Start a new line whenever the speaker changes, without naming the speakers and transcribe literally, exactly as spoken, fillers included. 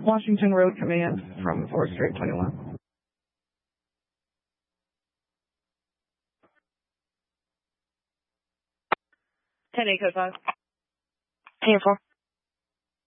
Washington Road Command from Forest Street twenty-one. ten eight code five.
ten four.